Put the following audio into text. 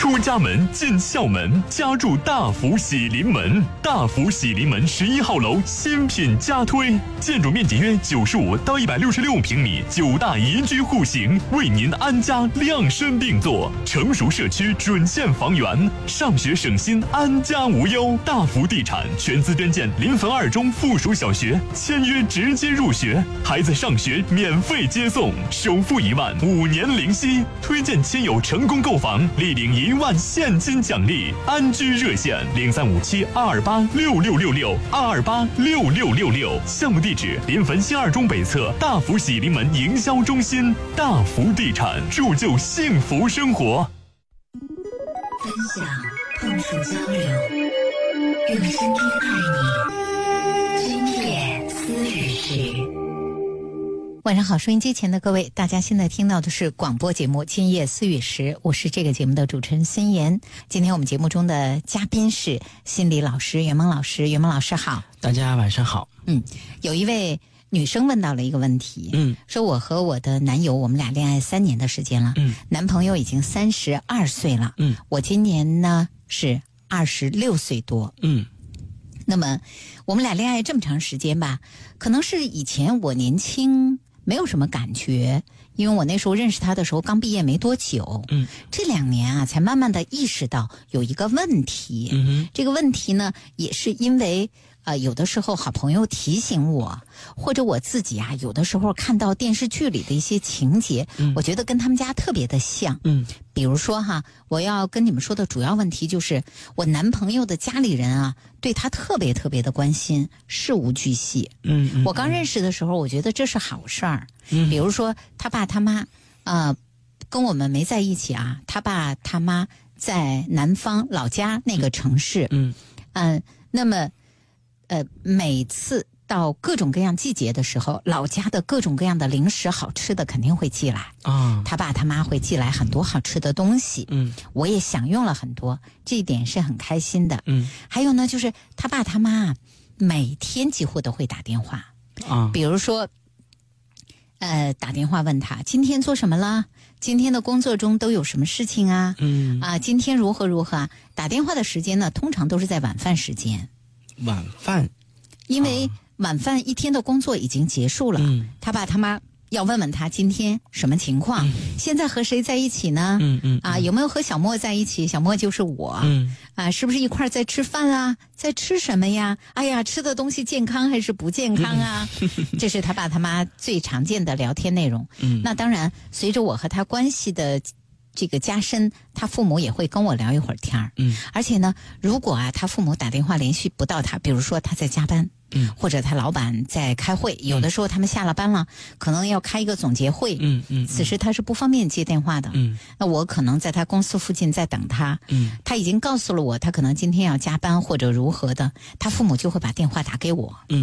出家门进校门，家住大福喜临门。大福喜临门11号楼新品加推，建筑面积约95到166平米，9大宜居户型，为您安家量身定做。成熟社区准线房源，上学省心，安家无忧。大福地产全资捐建临汾2中附属小学，签约直接入学，孩子上学免费接送，首付1万，5年零息。推荐亲友成功购房，立领1万现金奖励。安居热线0357-228-6666，228-6666。项目地址：临汾新2中北侧大福喜临门营销中心。大福地产，铸就幸福生活。 分享，碰触交流，用声音爱你。今夜思雨时。 晚上好，收音机前的各位，大家现在听到的是广播节目《今夜思雨时》，我是这个节目的主持人孙岩。今天我们节目中的嘉宾是心理老师袁萌老师，袁萌老师好。 大家晚上好。 有一位女生问到了一个问题，说我和我的男友，我们俩恋爱3年的时间了，男朋友已经32岁了，我今年呢是26岁多，那么我们俩恋爱这么长时间吧，可能是以前我年轻没有什么感觉，因为我那时候认识他的时候刚毕业没多久，这2年啊才慢慢的意识到有一个问题，这个问题呢也是因为有的时候好朋友提醒我，或者我自己啊有的时候看到电视剧里的一些情节，我觉得跟他们家特别的像，比如说哈，我要跟你们说的主要问题就是我男朋友的家里人啊对他特别特别的关心，事无巨细。我刚认识的时候我觉得这是好事儿，比如说他爸他妈跟我们没在一起啊，他爸他妈在南方老家那个城市，那么每次到各种各样季节的时候，老家的各种各样的零食好吃的肯定会寄来，他爸他妈会寄来很多好吃的东西，我也享用了很多，这一点是很开心的。还有呢，就是他爸他妈每天几乎都会打电话，比如说打电话问他今天做什么了，今天的工作中都有什么事情啊，今天如何如何啊。打电话的时间呢通常都是在晚饭时间。 晚饭，因为晚饭一天的工作已经结束了，他爸他妈要问问他今天什么情况，现在和谁在一起呢？有没有和小莫在一起？小莫就是我，是不是一块在吃饭啊？在吃什么呀？哎呀，吃的东西健康还是不健康啊？这是他爸他妈最常见的聊天内容。那当然，随着我和他关系的这个加深，他父母也会跟我聊一会儿天儿。而且呢，如果他父母打电话联系不到他，比如说他在加班，或者他老板在开会，有的时候他们下了班了，可能要开一个总结会，此时他是不方便接电话的。那我可能在他公司附近在等他，他已经告诉了我他可能今天要加班或者如何的，他父母就会把电话打给我。